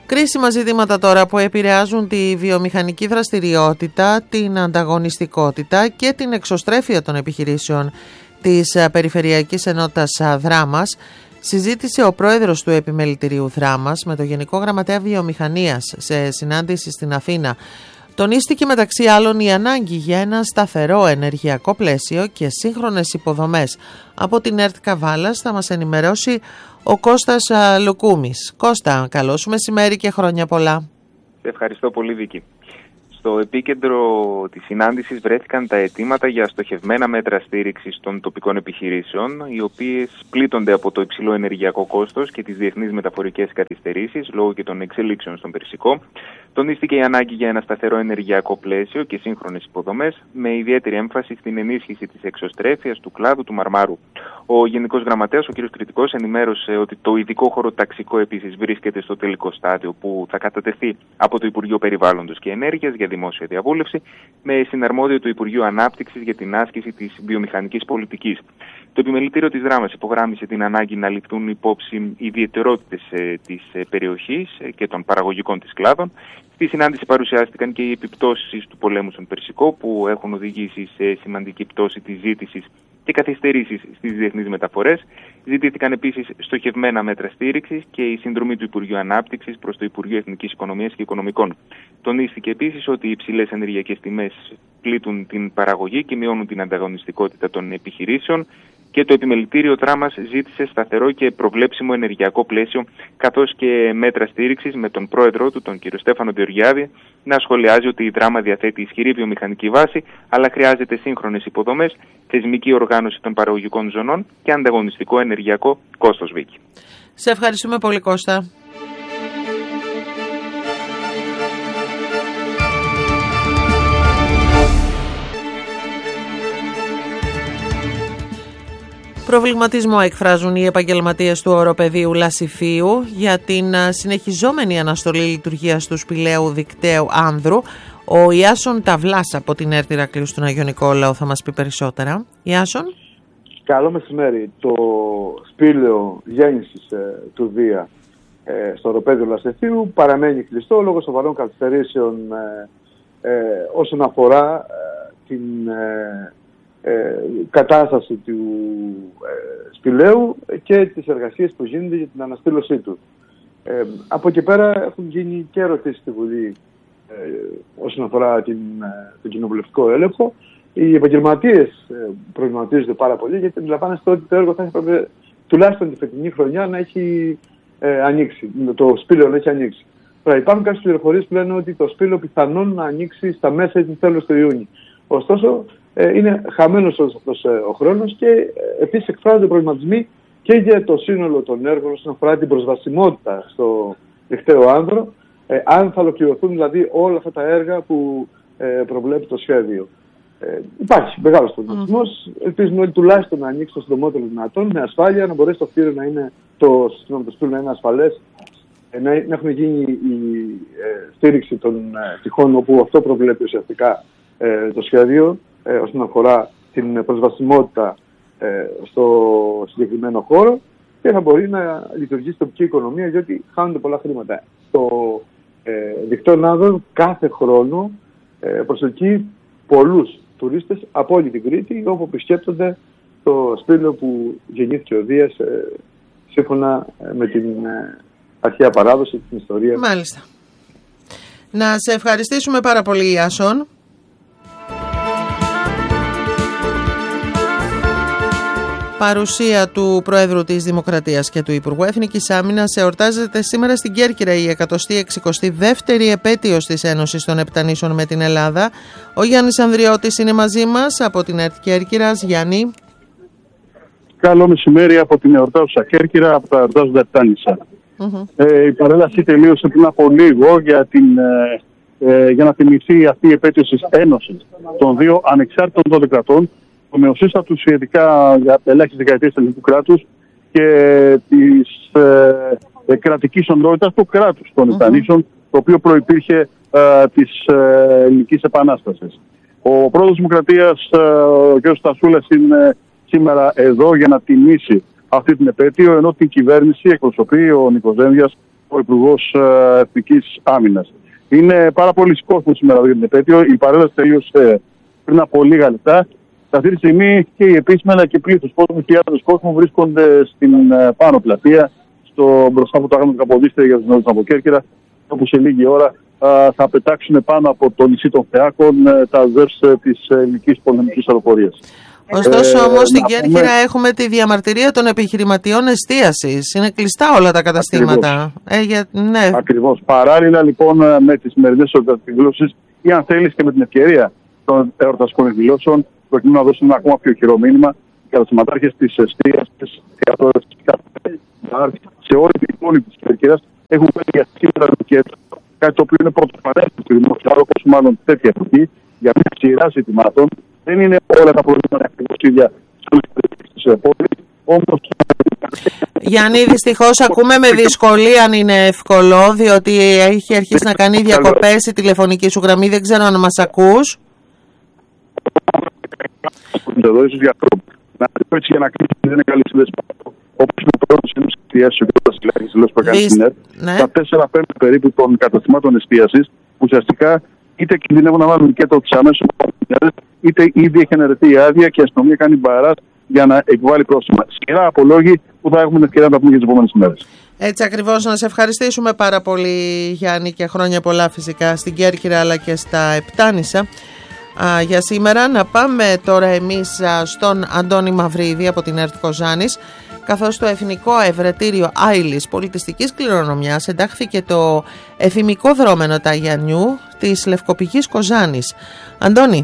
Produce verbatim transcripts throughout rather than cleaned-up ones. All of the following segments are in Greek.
Κρίσιμα ζητήματα τώρα που επηρεάζουν τη βιομηχανική δραστηριότητα, την ανταγωνιστικότητα και την εξωστρέφεια των επιχειρήσεων της Περιφερειακής Ενότητας Δράμας συζήτησε ο πρόεδρος του Επιμελητηρίου Δράμας με το Γενικό Γραμματέα Βιομηχανίας σε συνάντηση στην Αθήνα. Τονίστηκε μεταξύ άλλων η ανάγκη για ένα σταθερό ενεργειακό πλαίσιο και σύγχρονες υποδομές. Από την ΕΡΤ Καβάλας θα μας ενημερώσει ο Κώστας Λουκούμης. Κώστα, καλό σου μεσημέρι και χρόνια πολλά. Σε ευχαριστώ πολύ, Βίκη. Στο επίκεντρο της συνάντησης βρέθηκαν τα αιτήματα για στοχευμένα μέτρα στήριξης των τοπικών επιχειρήσεων, οι οποίες πλήττονται από το υψηλό ενεργειακό κόστος και τις διεθνείς μεταφορικές καθυστερήσεις λόγω και των εξελίξεων στον Περσικό. Τονίστηκε η ανάγκη για ένα σταθερό ενεργειακό πλαίσιο και σύγχρονες υποδομές, με ιδιαίτερη έμφαση στην ενίσχυση της εξωστρέφειας του κλάδου του Μαρμάρου. Ο Γενικός Γραμματέας, ο κ. Κρητικός, ενημέρωσε ότι το ειδικό χωροταξικό επίσης βρίσκεται στο τελικό στάδιο, που θα κατατεθεί από το Υπουργείο Περιβάλλοντος και Ενέργειας για δημόσια διαβούλευση, με συναρμόδιο του Υπουργείου Ανάπτυξης για την άσκηση της βιομηχανικής πολιτικής. Το Επιμελητήριο της Δράμας υπογράμμισε την ανάγκη να ληφθούν υπόψη οι ιδιαιτερότητες της περιοχής και των παραγωγικών της κλάδων. Στη συνάντηση παρουσιάστηκαν και οι επιπτώσεις του πολέμου στον Περσικό, που έχουν οδηγήσει σε σημαντική πτώση της ζήτησης και καθυστερήσεις στις διεθνείς μεταφορές. Ζητήθηκαν επίσης στοχευμένα μέτρα στήριξης και η συνδρομή του Υπουργείου Ανάπτυξης προς το Υπουργείο Εθνικής Οικονομίας και Οικονομικών. Τονίστηκε επίσης ότι οι υψηλές ενεργειακές τιμές πλήττουν την παραγωγή και μειώνουν την ανταγωνιστικότητα των επιχειρήσεων. Και το Επιμελητήριο Δράμας ζήτησε σταθερό και προβλέψιμο ενεργειακό πλαίσιο, καθώς και μέτρα στήριξης, με τον πρόεδρό του, τον κ. Στέφανο Διοργιάδη, να σχολιάζει ότι η Δράμα διαθέτει ισχυρή βιομηχανική βάση, αλλά χρειάζεται σύγχρονες υποδομές, θεσμική οργάνωση των παραγωγικών ζωνών και ανταγωνιστικό ενεργειακό κόστος, Βίκη. Σε ευχαριστούμε πολύ, Κώστα. Προβληματισμό εκφράζουν οι επαγγελματίες του οροπεδίου Λασιφίου για την συνεχιζόμενη αναστολή λειτουργίας του σπηλαίου δικταίου Άνδρου. Ο Ιάσον Ταυλάς από την ΕΡΤ Ηρακλείου στον Άγιο Νικόλαο θα μας πει περισσότερα. Ιάσον. Καλό μεσημέρι. Το σπήλαιο γέννησης ε, του Δία ε, στο οροπέδιο Λασιφίου παραμένει κλειστό λόγω σοβαρών καθυστερήσεων ε, ε, όσον αφορά ε, την ε, Ε, κατάσταση του ε, σπηλαίου και τις εργασίες που γίνονται για την αναστήλωσή του. Ε, από εκεί πέρα έχουν γίνει και ερωτήσεις στη Βουλή ε, όσον αφορά την, ε, τον κοινοβουλευτικό έλεγχο. Οι επαγγελματίες ε, προβληματίζονται πάρα πολύ, γιατί αντιλαμβάνεστε ότι το έργο θα έπρεπε τουλάχιστον τη φετινή χρονιά να έχει ε, ανοίξει, το σπήλαιο να έχει ανοίξει. Τώρα υπάρχουν κάποιες πληροφορίες που λένε ότι το σπήλαιο πιθανόν να ανοίξει στα μέσα ή την τέλος του Ιούνιου. Ωστόσο, είναι χαμένος όλος αυτός ο χρόνος και επίσης εκφράζονται προβληματισμοί και για το σύνολο των έργων όσον αφορά την προσβασιμότητα στο δικταίο Άνδρο, ε, αν θα ολοκληρωθούν δηλαδή όλα αυτά τα έργα που ε, προβλέπει το σχέδιο. Ε, υπάρχει μεγάλος προβληματισμός. Mm. Ελπίζουμε ότι τουλάχιστον να ανοίξει το συντομότερο δυνατόν, με ασφάλεια, να μπορέσει το κτίριο να είναι, το, το σπίτι να είναι ασφαλές, ε, να, να έχουν γίνει η ε, στήριξη των ε, τυχών όπου αυτό προβλέπει ουσιαστικά ε, το σχέδιο, Ε, όσον αφορά την προσβασιμότητα ε, στο συγκεκριμένο χώρο, και θα μπορεί να λειτουργήσει η τοπική οικονομία, διότι χάνονται πολλά χρήματα. Το ε, δικτύο Άνδρων κάθε χρόνο ε, προσελκύει πολλούς τουρίστες από όλη την Κρήτη, όπου επισκέπτονται το σπήλαιο που γεννήθηκε ο Δίας ε, σύμφωνα ε, με την ε, αρχαία παράδοση, την ιστορία. Μάλιστα. Να σε ευχαριστήσουμε πάρα πολύ, Ιάσον. Παρουσία του Προέδρου της Δημοκρατίας και του Υπουργού Εθνικής Άμυνας εορτάζεται σήμερα στην Κέρκυρα η εκατοστή εξηκοστή δεύτερη επέτειος της Ένωσης των Επτανήσεων με την Ελλάδα. Ο Γιάννης Ανδριώτης είναι μαζί μας από την ΕΡΤ Κέρκυρας. Γιάννη. Καλό μεσημέρι από την εορτάζουσα Κέρκυρα, από τα εορτάζοντα Επτάνησα. Mm-hmm. Ε, η παρέλαση τελείωσε πριν από λίγο για, την, ε, ε, για να θυμηθεί αυτή η επέτειος της Ένωσης των δύο ανεξάρτητων τότε κρατών, με ουσίαστατους ειδικά για ελάχιστες δεκαετίες του ελληνικού κράτους και της ε, ε, κρατικής οντότητας του κράτους των Επτανήσεων, mm-hmm. το οποίο προϋπήρχε ε, της ε, ελληνικής επανάστασης. Ο πρόεδρος της Δημοκρατίας, ε, ο κ. Στασούλας, είναι σήμερα εδώ για να τιμήσει αυτή την επέτειο, ενώ την κυβέρνηση εκπροσωπεί ο Νίκος Δένδιας, ο ο Υπουργός Εθνικής Άμυνας. Είναι πάρα πολλοί κόσμος σήμερα για την επέτειο. Η παρέλαση τελείωσε πριν από λίγα λεπτά. Αυτή τη στιγμή και οι επίσημοι αλλά και πλήθος κόσμου, χιλιάδες κόσμου βρίσκονται στην πάνω πλατεία, στο μπροστά από το άγνωστο Καποδίστρια για τους νέους από Κέρκυρα, όπου σε λίγη ώρα α, θα πετάξουν πάνω από το νησί των Φεάκων τα ΔΕΡΣ της ελληνικής πολεμικής αεροπορίας. Ωστόσο ε, όμως στην Κέρκυρα πούμε... έχουμε τη διαμαρτυρία των επιχειρηματιών εστίασης. Είναι κλειστά όλα τα καταστήματα. Ε, για... ναι. Ακριβώς. Παράλληλα λοιπόν με τις σημερινές εορταστικές εκδηλώσεις ή αν θέλεις και με την ευκαιρία των εορταστικών εκδηλώσεων, προκειμένου να δώσουν ένα ακόμα πιο χειρό μήνυμα, οι καταστηματάρχες της εστίασης, σε όλη την πόλη της Κέρκυρας έχουν πέσει για σήμερα ρουκέτο, κάτι το οποίο είναι πρωτοφανές του δημοσιογράφου, όπως μάλλον τέτοια εποχή, για μια σειρά ζητημάτων. Δεν είναι όλα τα προβλήματα ακριβώς ίδια σε όλες τις πόλεις, όμως... Γιάννη, δυστυχώς ακούμε με δυσκολία αν είναι εύκολο, διότι έχει αρχίσει να κάνει διακοπές η τηλεφωνική σου γραμμή, δεν ξέρω αν μας ακούς. Εδώ ίσως για αυτό. Να πω έτσι για να κλείσει, δεν είναι καλή σύνδεση. Όπως είναι ο πρώτος είναι εστίασης, ο κ. Βασιλάκης, δηλώσεις που έκανε στην ΕΡΤ, τα τέσσερα πέντε περίπου των καταστημάτων εστίασης, που ουσιαστικά είτε κινδυνεύουν να βάλουν και το τις αμέσως είτε ήδη έχει αναιρεθεί η άδεια και η αστυνομία κάνει μπαράζ για να εκβάλει πρόστιμα. Σειρά από λόγοι που θα έχουμε την ευκαιρία να τα πούμε για τις επόμενες ημέρες. Έτσι ακριβώς, να σε ευχαριστήσουμε πάρα πολύ, Γιάννη, και χρόνια πολλά φυσικά στην Κέρκυρα αλλά και στα Επτάνησα. Α, για σήμερα να πάμε τώρα εμείς α, στον Αντώνη Μαυρίδη από την ΕΡΤ Κοζάνης, καθώς στο Εθνικό Ευρετήριο Άιλης Πολιτιστικής Κληρονομιάς εντάχθηκε το εφημικό δρόμενο Ταγιανιού της Λευκοπηγής Κοζάνης. Αντώνη.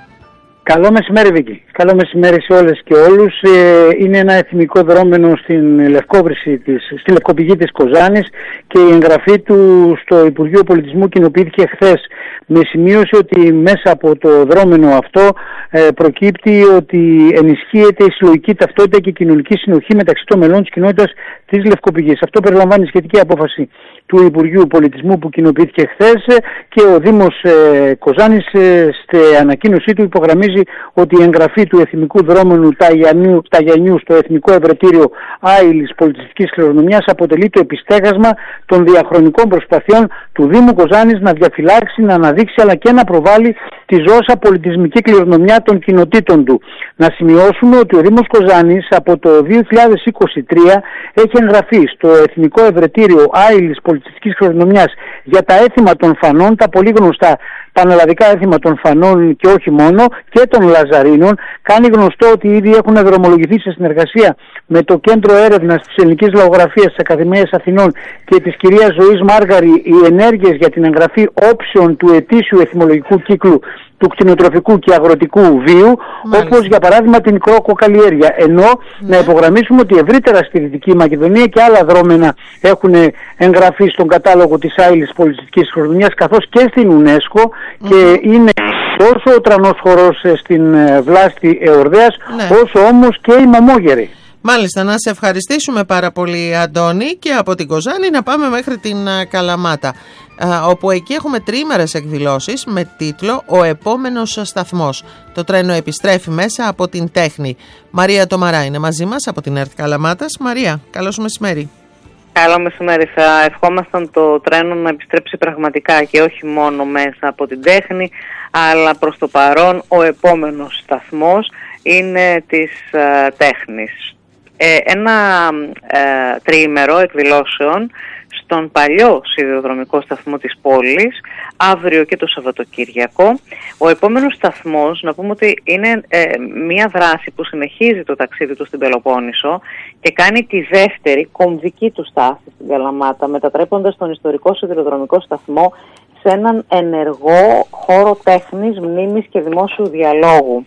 Καλό μεσημέρι, Βίκη. Καλό μεσημέρι σε όλες και όλους. Είναι ένα εθιμικό δρόμενο στην Λευκόβρηση της, στη Λευκοπηγή της Κοζάνης και η εγγραφή του στο Υπουργείο Πολιτισμού κοινοποιήθηκε χθες, με σημείωση ότι μέσα από το δρόμενο αυτό ε, προκύπτει ότι ενισχύεται η συλλογική ταυτότητα και η κοινωνική συνοχή μεταξύ των μελών της κοινότητας της Λευκοπηγής. Αυτό περιλαμβάνει σχετική απόφαση του Υπουργείου Πολιτισμού που κοινοποιήθηκε χθες και ο Δήμος ε, Κοζάνης ε, στη ανακοίνωσή του υπογραμμίζει ότι η εγγραφή του εθιμικού δρόμενου Ταγιανιού, Ταγιανιού στο Εθνικό Ευρετήριο Άιλης Πολιτιστικής Κληρονομιάς αποτελεί το επιστέγασμα των διαχρονικών προσπαθειών του Δήμου Κοζάνης να διαφυλάξει, να αναδείξει αλλά και να προβάλλει τη ζώσα πολιτισμική κληρονομιά των κοινοτήτων του. Να σημειώσουμε ότι ο Δήμος Κοζάνης από το δύο χιλιάδες είκοσι τρία έχει εγγραφεί στο Εθνικό Ευρετήριο Άιλης Πολιτιστικής Κληρονομιάς για τα έθιμα των Φανών, τα πολύ γνωστά πανελλαδικά έθιμα των Φανών και όχι μόνο, και των Λαζαρίνων. Κάνει γνωστό ότι ήδη έχουν δρομολογηθεί σε συνεργασία με το Κέντρο Έρευνας της Ελληνικής Λαογραφίας της Ακαδημίας Αθηνών και της κυρίας Ζωής Μάργαρη οι ενέργειες για την εγγραφή όψεων του ετήσιου εθιμολογικού κύκλου του κτηνοτροφικού και αγροτικού βίου, όπως για παράδειγμα την κρόκοκαλλιέργεια. Ενώ ναι. να υπογραμμίσουμε ότι ευρύτερα στη Δυτική Μακεδονία και άλλα δρόμενα έχουν εγγραφεί στον κατάλογο της Άιλης Πολιτιστικής Κληρονομιάς, καθώς και στην UNESCO mm. και είναι τόσο ο τρανός χορός στην Βλάστη Εορδέας, ναι. όσο όμως και η Μαμόγερη. Μάλιστα, να σε ευχαριστήσουμε πάρα πολύ, Αντώνη, και από την Κοζάνη να πάμε μέχρι την Καλαμάτα, όπου εκεί έχουμε τριήμερες εκδηλώσεις με τίτλο «Ο επόμενος σταθμός». Το τρένο επιστρέφει μέσα από την τέχνη. Μαρία Τομαρά είναι μαζί μας από την ΕΡΤ Καλαμάτας. Μαρία, καλώς μεσημέρι. Καλό μεσημέρι. Θα ευχόμασταν το τρένο να επιστρέψει πραγματικά και όχι μόνο μέσα από την τέχνη, αλλά προς το παρόν ο επόμενος σταθμός είναι της uh, τέχνης. Ε, ένα ε, τριήμερο εκδηλώσεων στον παλιό σιδηροδρομικό σταθμό της πόλης, αύριο και το Σαββατοκύριακο. Ο επόμενος σταθμός, να πούμε ότι είναι ε, μια δράση που συνεχίζει το ταξίδι του στην Πελοπόννησο και κάνει τη δεύτερη κομβική του στάση στην Καλαμάτα, μετατρέποντας τον ιστορικό σιδηροδρομικό σταθμό σε έναν ενεργό χώρο τέχνης, μνήμης και δημόσιου διαλόγου.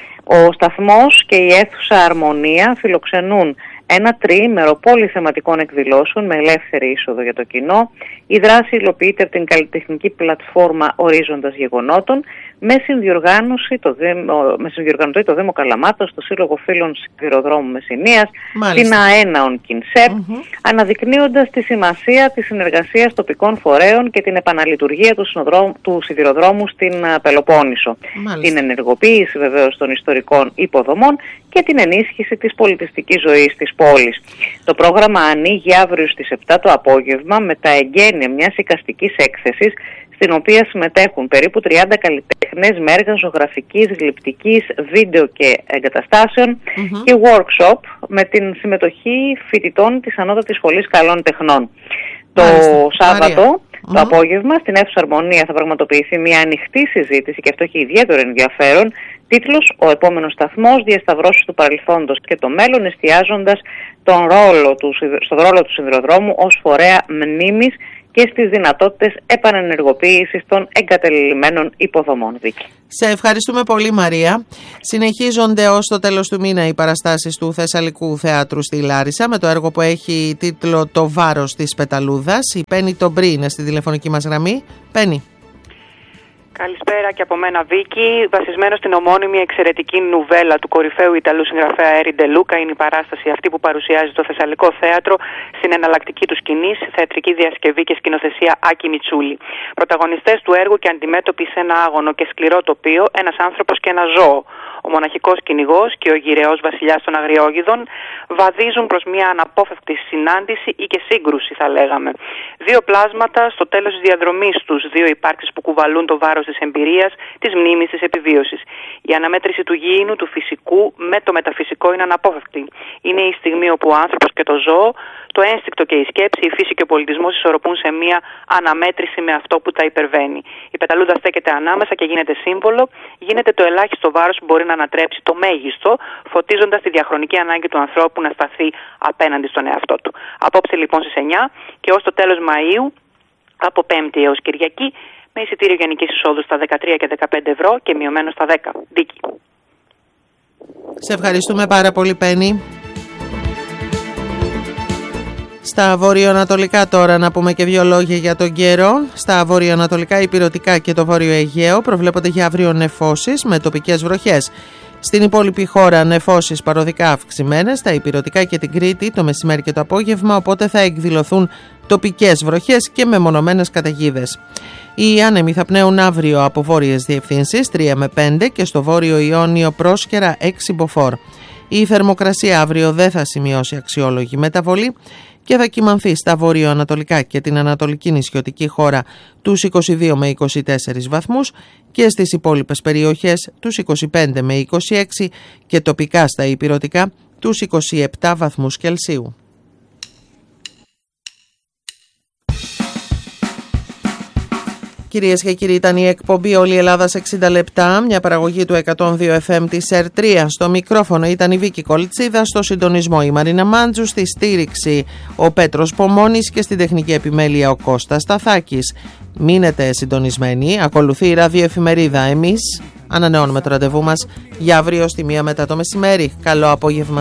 Ο σταθμός και η αίθουσα Αρμονία φιλοξενούν ένα τριήμερο πολυθεματικών εκδηλώσεων με ελεύθερη είσοδο για το κοινό. Η δράση υλοποιείται από την καλλιτεχνική πλατφόρμα Ορίζοντας Γεγονότων, με συνδιοργάνωση το Δήμο, με συνδιοργανωτή το Δήμο Καλαμάτας, το Σύλλογο Φίλων Σιδηροδρόμου Μεσσηνίας, την ΑΕΝΑΟΝ ΚΙΝΣΕΠ, mm-hmm. αναδεικνύοντας τη σημασία της συνεργασίας τοπικών φορέων και την επαναλειτουργία του, του σιδηροδρόμου στην Πελοπόννησο. Μάλιστα. Την ενεργοποίηση βεβαίως των ιστορικών υποδομών και την ενίσχυση της πολιτιστικής ζωής της πόλης. Το πρόγραμμα ανοίγει αύριο στις επτά το απόγευμα με τα εγγένεια μιας εικαστικής έκθεσης, στην οποία συμμετέχουν περίπου τριάντα καλλιτέχνες με έργα ζωγραφικής, γλυπτικής, βίντεο και εγκαταστάσεων mm-hmm. και workshop με την συμμετοχή φοιτητών της Ανώτατης Σχολής Καλών Τεχνών. Το Μάλιστα. Σάββατο, Μάλιστα. το mm-hmm. απόγευμα, στην αίθουσα Αρμονία θα πραγματοποιηθεί μια ανοιχτή συζήτηση και αυτό έχει ιδιαίτερο ενδιαφέρον. Τίτλος «Ο επόμενος σταθμός, διασταυρώσεις του παρελθόντος και το μέλλον», εστιάζοντας τον ρόλο του, στον ρόλο του σιδηροδρόμου ως φορέα μνήμης και στις δυνατότητες επανενεργοποίησης των εγκατελειμμένων υποδομών. Δίκη. Σε ευχαριστούμε πολύ, Μαρία. Συνεχίζονται ως το τέλος του μήνα οι παραστάσεις του Θεσσαλικού Θεάτρου στη Λάρισα με το έργο που έχει τίτλο «Το βάρος της πεταλούδας». Η Πέννη Τομπρί είναι στη τηλεφωνική μας γραμμή. Πέννη. Καλησπέρα και από μένα, Βίκη. Βασισμένο στην ομώνυμη εξαιρετική νουβέλα του κορυφαίου Ιταλού συγγραφέα Έρι Ντε Λούκα, είναι η παράσταση αυτή που παρουσιάζει το Θεσσαλικό Θέατρο στην εναλλακτική του σκηνή, θεατρική διασκευή και σκηνοθεσία Άκη Μιτσούλη. Πρωταγωνιστές του έργου και αντιμέτωποι σε ένα άγωνο και σκληρό τοπίο, ένας άνθρωπος και ένα ζώο. Ο μοναχικός κυνηγός και ο γυρεός βασιλιάς των Αγριόγιδων βαδίζουν προς μια αναπόφευκτη συνάντηση ή και σύγκρουση, θα λέγαμε. Δύο πλάσματα στο τέλος της διαδρομής τους, δύο υπάρξεις που κουβαλούν το βάρος της εμπειρίας, της μνήμης, της επιβίωσης. Η αναμέτρηση του γήινου, του φυσικού με το μεταφυσικό είναι αναπόφευκτη. Είναι η στιγμή όπου ο άνθρωπος και το ζώο, το ένστικτο και η σκέψη, η φύση και ο πολιτισμός ισορροπούν σε μια αναμέτρηση με αυτό που τα υπερβαίνει. Η πεταλούδα στέκεται ανάμεσα και γίνεται σύμβολο, γίνεται το ελάχιστο βάρος που μπορεί να ανατρέψει το μέγιστο, φωτίζοντας τη διαχρονική ανάγκη του ανθρώπου να σταθεί απέναντι στον εαυτό του. Απόψε λοιπόν στις εννιά και ως το τέλος Μαΐου, από Πέμπτη έως Κυριακή, με εισιτήριο γενικής εισόδου στα δεκατρία και δεκαπέντε ευρώ και μειωμένο στα δέκα. Δίκη. Σε ευχαριστούμε πάρα πολύ, Πέννη. Στα βορειοανατολικά τώρα να πούμε και δύο λόγια για τον καιρό. Στα βορειοανατολικά, ηπειρωτικά και το Βόρειο Αιγαίο προβλέπονται για αύριο νεφώσεις με τοπικές βροχές. Στην υπόλοιπη χώρα νεφώσεις παροδικά αυξημένες, στα ηπειρωτικά και την Κρήτη το μεσημέρι και το απόγευμα, οπότε θα εκδηλωθούν τοπικές βροχές και μεμονωμένες καταιγίδες. Οι άνεμοι θα πνέουν αύριο από βόρειες διευθύνσεις τρία με πέντε και στο Βόρειο Ιόνιο Πρόσκαιρα έξι μποφόρ. Η θερμοκρασία αύριο δεν θα σημειώσει αξιόλογη μεταβολή και θα κυμανθεί στα βορειοανατολικά και την ανατολική νησιωτική χώρα τους είκοσι δύο με είκοσι τέσσερις βαθμούς και στις υπόλοιπες περιοχές τους είκοσι πέντε με είκοσι έξι και τοπικά στα ηπειρωτικά τους είκοσι επτά βαθμούς Κελσίου. Κυρίες και κύριοι, ήταν η εκπομπή «Όλη η Ελλάδα σε εξήντα λεπτά», μια παραγωγή του εκατόν δύο εφ εμ της ΕΡ τρία. Στο μικρόφωνο ήταν η Βίκη Κολτσίδα, στο συντονισμό η Μαρίνα Μάντζου, στη στήριξη ο Πέτρος Πομώνης και στην τεχνική επιμέλεια ο Κώστας Σταθάκης. Μείνετε συντονισμένοι, ακολουθεί η ραδιοεφημερίδα. Εμείς ανανεώνουμε το ραντεβού μας για αύριο στη μία μετά το μεσημέρι. Καλό απόγευμα.